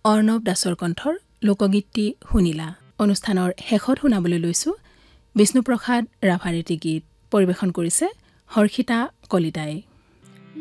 অৰ্ণৱ দাসৰ কণ্ঠৰ লোকগীতটি শুনিলা। অনুষ্ঠানৰ শেষত শুনাবলৈ লৈছোঁ বিষ্ণুপ্ৰসাদ ৰাভাৰেতি গীত। পৰিৱেশন কৰিছে হৰ্ষিতা কলিতাই।